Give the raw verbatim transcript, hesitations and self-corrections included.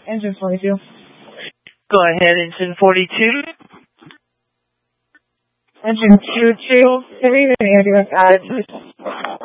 Engine forty-two. Go ahead, engine forty-two. Engine two two. Have you been ambulance added?